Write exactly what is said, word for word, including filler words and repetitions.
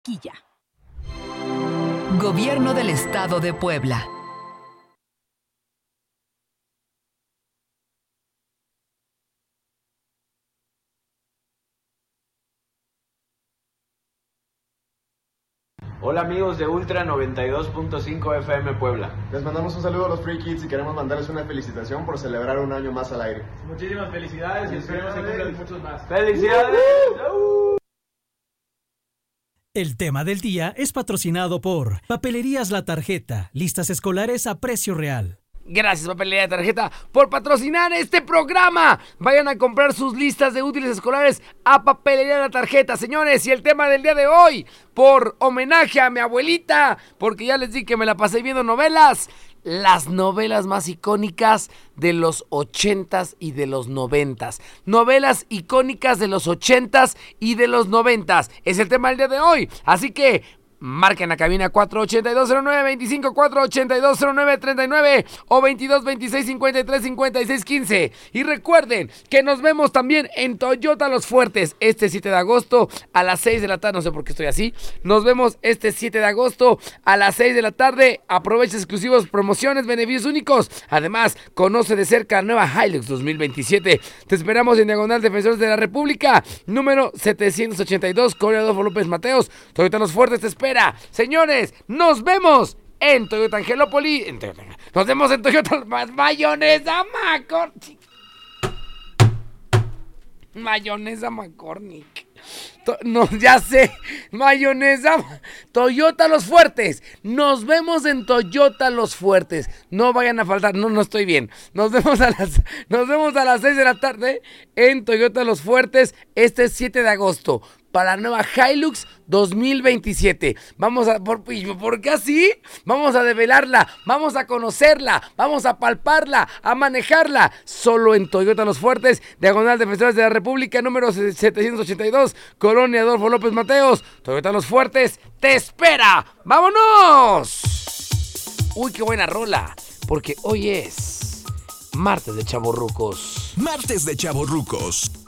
Quilla. Gobierno del Estado de Puebla. Hola amigos de Ultra noventa y dos punto cinco F M Puebla. Les mandamos un saludo a los Free Kids y queremos mandarles una felicitación por celebrar un año más al aire. Muchísimas felicidades y esperemos que cumplan muchos más. ¡Felicidades! El tema del día es patrocinado por Papelerías La Tarjeta, listas escolares a precio real. Gracias, Papelería de Tarjeta, por patrocinar este programa. Vayan a comprar sus listas de útiles escolares a Papelería de La Tarjeta, señores. Y el tema del día de hoy, por homenaje a mi abuelita, porque ya les di que me la pasé viendo novelas. Las novelas más icónicas de los ochentas y de los noventas. Novelas icónicas de los ochentas y de los noventas. Es el tema del día de hoy. Así que marquen la cabina cuatro ochenta y dos cero nueve veinticinco, cuatro ochenta y dos cero nueve treinta y nueve o veintidós veintiséis cincuenta y tres cincuenta y seis quince. Y recuerden que nos vemos también en Toyota Los Fuertes este siete de agosto a las seis de la tarde. No sé por qué estoy así. Nos vemos este siete de agosto a las seis de la tarde. Aprovecha exclusivos, promociones, beneficios únicos. Además, conoce de cerca la nueva Hilux dos mil veintisiete. Te esperamos en Diagonal Defensores de la República, número setecientos ochenta y dos, Colonia Adolfo López Mateos. Toyota Los Fuertes te espera. Señores, nos vemos en Toyota Angelópolis. En Toyota, nos vemos en Toyota Mayonesa McCormick. Mayonesa McCormick. To- no, ya sé. Mayonesa. Toyota Los Fuertes. Nos vemos en Toyota Los Fuertes. No vayan a faltar. No, no estoy bien. Nos vemos a las, nos vemos a las seis de la tarde en Toyota Los Fuertes este siete de agosto. Para la nueva Hilux dos mil veintisiete. Vamos a... ¿por, ¿Por qué así? Vamos a develarla, vamos a conocerla, vamos a palparla, a manejarla. Solo en Toyota Los Fuertes, Diagonal Defensores de la República, número setecientos ochenta y dos, Colonia Adolfo López Mateos. Toyota Los Fuertes te espera. ¡Vámonos! Uy, qué buena rola, porque hoy es martes de Chavorrucos. Martes de Chavorrucos.